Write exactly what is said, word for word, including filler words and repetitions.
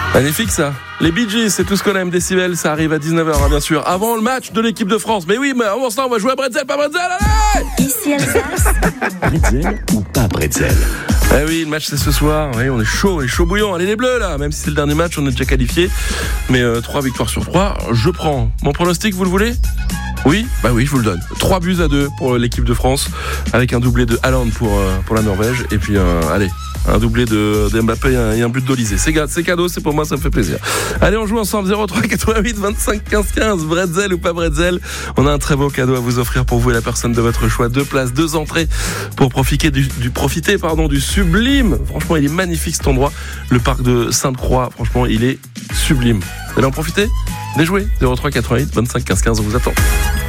Magnifique ça. Les Bee Gees, c'est tout ce qu'on aime. Décibel, ça arrive à dix-neuf heures, hein, bien sûr. Avant le match de l'équipe de France. Mais oui, mais avant ça, on va jouer à Bretzel, pas Bretzel, allez! Ici Alsace. Bretzel ou pas Bretzel? Eh oui, le match c'est ce soir. Oui, on est chaud, on est chaud bouillant. Allez les Bleus là, même si c'est le dernier match, on est déjà qualifié. Mais euh, trois victoires sur trois, je prends. Mon pronostic, vous le voulez? Oui, bah oui, je vous le donne. trois buts à deux pour l'équipe de France, avec un doublé de Haaland pour, euh, pour la Norvège. Et puis, euh, allez, un doublé de, de Mbappé et un, et un but d'Olysée. C'est, c'est cadeau, c'est pour moi, ça me fait plaisir. Allez, on joue ensemble. Zéro trois quatre-vingt-huit vingt-cinq quinze quinze. Bretzel ou pas Bretzel? On a un très beau cadeau à vous offrir pour vous et la personne de votre choix. Deux places, deux entrées pour profiter du, du profiter pardon du sublime. Franchement, il est magnifique cet endroit. Le parc de Sainte-Croix. Franchement, il est sublime. Vous allez en profiter? Déjouer. Zéro trois quatre-vingt-huit vingt-cinq quinze quinze. On vous attend.